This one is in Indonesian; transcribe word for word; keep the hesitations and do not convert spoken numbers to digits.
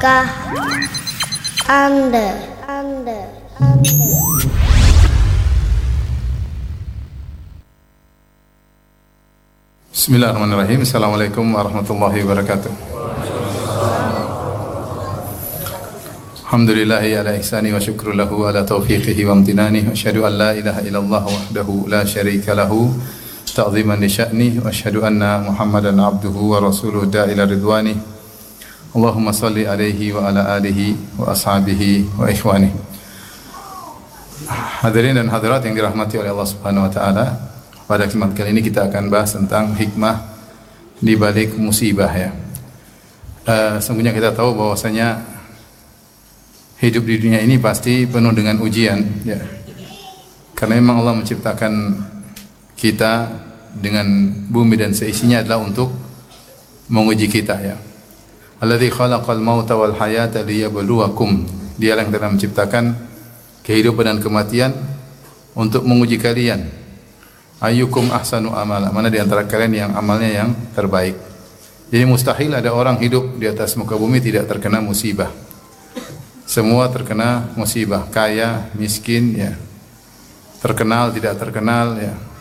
Tahukah Anda, Anda, Anda. Bismillahirrahmanirrahim. Assalamualaikum warahmatullahi wabarakatuh. Alhamdulillahi ala ihsani wa syukru lahu ala taufiqihi wa amtinani. Wa asyhadu an la ilaha illallah wahdahu la syarika lahu ta'ziman li sya'ni. Wa asyhadu anna Muhammadan abduhu wa rasuluhu da'ila ridwani. Allahumma salli alaihi wa ala alihi wa ashabihi wa ikhwani. Hadirin dan hadirat yang dirahmati oleh Allah Subhanahu wa taala, pada kesempatan kali ini kita akan bahas tentang hikmah di balik musibah ya. Uh, sungguhnya kita tahu bahwasanya hidup di dunia ini pasti penuh dengan ujian ya. Karena memang Allah menciptakan kita dengan bumi dan seisinya adalah untuk menguji kita ya. Alladzi khalaqal mauta wal hayata liyabluwakum. Dialah yang telah menciptakan kehidupan dan kematian untuk menguji kalian. Ayyukum ahsanu amala, mana di antara kalian yang amalnya yang terbaik. Jadi mustahil ada orang hidup di atas muka bumi tidak terkena musibah. Semua terkena musibah, kaya, miskin ya. Terkenal, tidak terkenal ya.